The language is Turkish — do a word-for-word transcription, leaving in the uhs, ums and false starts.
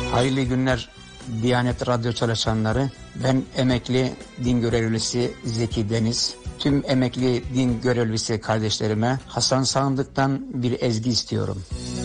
Hayırlı günler Diyanet Radyo çalışanları. Ben emekli din görevlisi Zeki Deniz. Tüm emekli din görevlisi kardeşlerime Hasan Sandık'tan bir ezgi istiyorum.